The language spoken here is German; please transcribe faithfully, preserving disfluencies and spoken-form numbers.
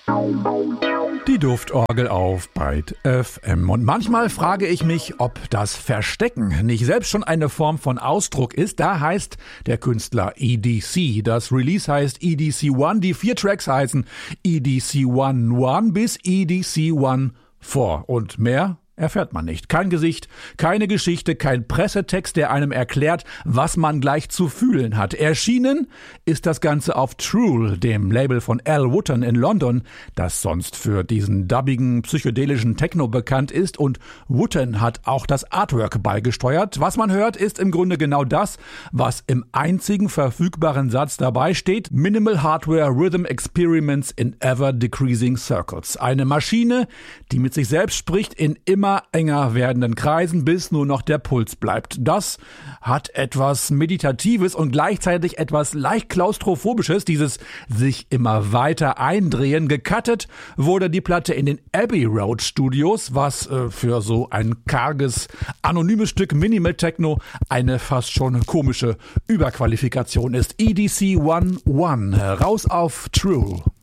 Die Duftorgel auf Byte F M. Und manchmal frage ich mich, ob das Verstecken nicht selbst schon eine Form von Ausdruck ist. Da heißt der Künstler E D C. Das Release heißt E D C One. Die vier Tracks heißen E D C One One bis E D C One Four. Und mehr erfährt man nicht. Kein Gesicht, keine Geschichte, kein Pressetext, der einem erklärt, was man gleich zu fühlen hat. Erschienen ist das Ganze auf Trule, dem Label von Al Wooten in London, das sonst für diesen dubbigen, psychedelischen Techno bekannt ist. Und Wooten hat auch das Artwork beigesteuert. Was man hört, ist im Grunde genau das, was im einzigen verfügbaren Satz dabei steht. Minimal Hardware Rhythm Experiments in Ever Decreasing Circles. Eine Maschine, die mit sich selbst spricht in immer immer enger werdenden Kreisen, bis nur noch der Puls bleibt. Das hat etwas Meditatives und gleichzeitig etwas leicht Klaustrophobisches, dieses sich immer weiter eindrehen. Gecuttet wurde die Platte in den Abbey Road Studios, was äh, für so ein karges, anonymes Stück Minimal Techno eine fast schon komische Überqualifikation ist. E D C One One, raus auf True.